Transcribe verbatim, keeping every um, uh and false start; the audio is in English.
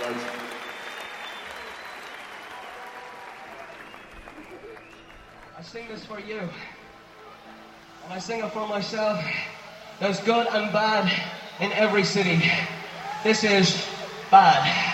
I sing this for you, and I sing it for myself. There's good and bad in every city. This is bad.